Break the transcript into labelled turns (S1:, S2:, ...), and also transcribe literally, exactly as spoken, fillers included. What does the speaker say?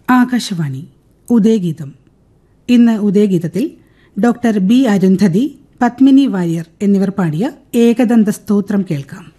S1: ആകാശവാണി ഉദയഗീതം. ഇന്ന് ഉദയഗീതത്തിൽ doctor B Arundhati, Padmini Warrier എന്നിവർ പാടിയ ഏകദന്ത സ്തോത്രം കേൾക്കാം.